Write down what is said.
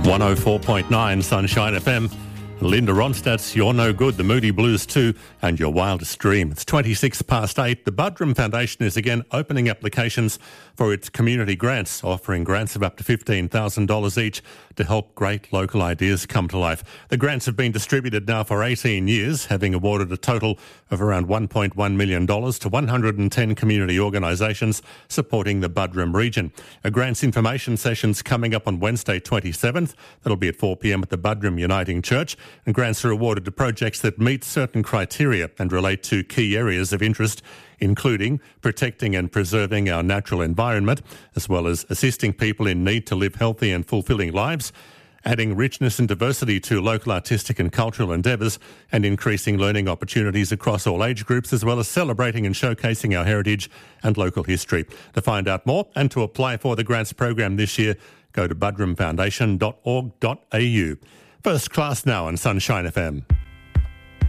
104.9 Sunshine FM. Linda Ronstadt's You're No Good, the Moody Blues 2 and Your Wildest Dream. It's 8:26. The Buderim Foundation is again opening applications for its community grants, offering grants of up to $15,000 each to help great local ideas come to life. The grants have been distributed now for 18 years, having awarded a total of around $1.1 million to 110 community organisations supporting the Buderim region. A grants information session's coming up on Wednesday 27th. That'll be at 4 p.m. at the Buderim Uniting Church. And grants are awarded to projects that meet certain criteria and relate to key areas of interest, including protecting and preserving our natural environment, as well as assisting people in need to live healthy and fulfilling lives, adding richness and diversity to local artistic and cultural endeavours, and increasing learning opportunities across all age groups, as well as celebrating and showcasing our heritage and local history. To find out more and to apply for the grants program this year, go to buderimfoundation.org.au. First Class now on Sunshine FM.